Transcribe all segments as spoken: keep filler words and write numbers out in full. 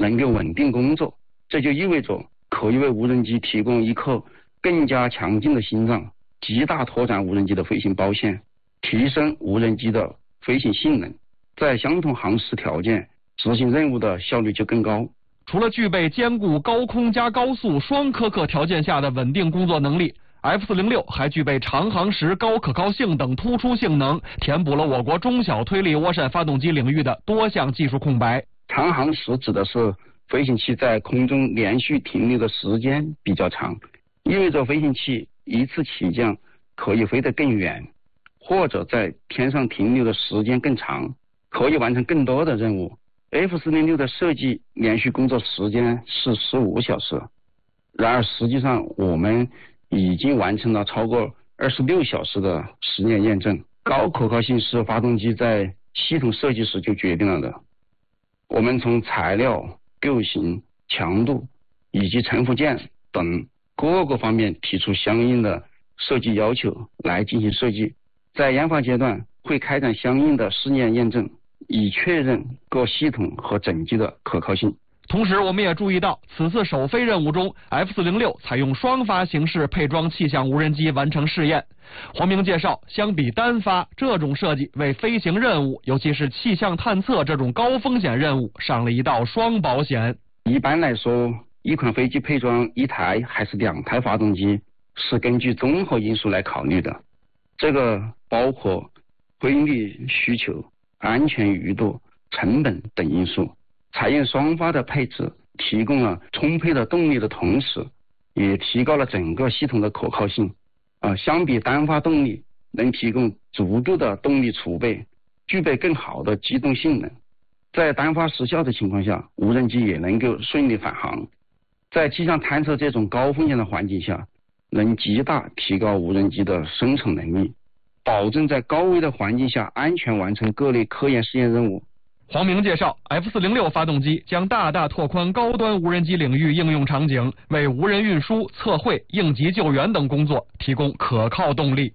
能够稳定工作，这就意味着可以为无人机提供一颗更加强劲的心脏，极大拓展无人机的飞行包线，提升无人机的飞行性能，在相同航时条件执行任务的效率就更高。 除了具备兼顾高空加高速双苛刻条件下的稳定工作能力， F 四零六 还具备长航时高可靠性等突出性能，填补了我国中小推力涡扇发动机领域的多项技术空白。 长航时指的是飞行器在空中连续停留的时间比较长，意味着飞行器一次起降可以飞得更远，或者在天上停留的时间更长，可以完成更多的任务。F 四零六 的设计连续工作时间是十五小时，然而实际上我们已经完成了超过二十六小时的实验验证。高可靠性是发动机在系统设计时就决定了的。我们从材料、构型、强度以及乘附件等各个方面提出相应的设计要求来进行设计，在研发阶段会开展相应的试验验证，以确认各系统和整机的可靠性。 同时，我们也注意到，此次首飞任务中 ，F 四零六 采用双发形式配装气象无人机完成试验。黄明介绍，相比单发，这种设计为飞行任务，尤其是气象探测这种高风险任务，上了一道双保险。 一般来说，一款飞机配装一台还是两台发动机，是根据综合因素来考虑的。这个包括规律需求、安全余度、成本等因素。采用双发的配置，提供了充沛的动力的同时，也提高了整个系统的可靠性。啊、呃，相比单发动力，能提供足够的动力储备，具备更好的机动性能。在单发失效的情况下，无人机也能够顺利返航。在气象探测这种高风险的环境下，能极大提高无人机的生存能力，保证在高危的环境下安全完成各类科研试验任务。 黄明介绍 ，F 四零六 发动机将大大拓宽高端无人机领域应用场景，为无人运输、测绘、应急救援等工作提供可靠动力。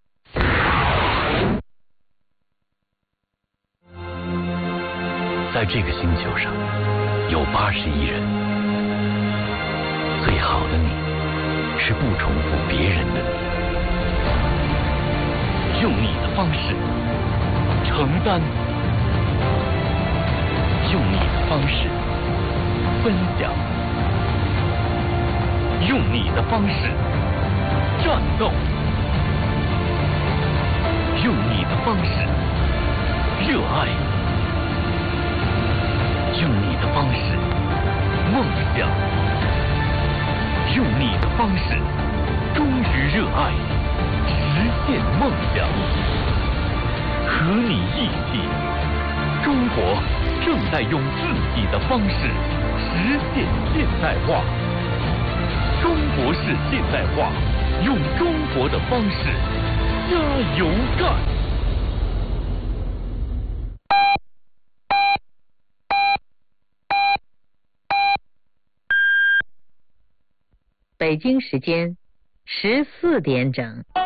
在这个星球上，有八十亿人，最好的你是不重复别人的你，用你的方式承担。用你的方式分享，用你的方式战斗，用你的方式热爱，用你的方式梦想，用你的方式忠于热爱，实现梦想，和你一起，中国正在用自己的方式实现现代化。中国式现代化，用中国的方式加油干！ 北京时间十四点整。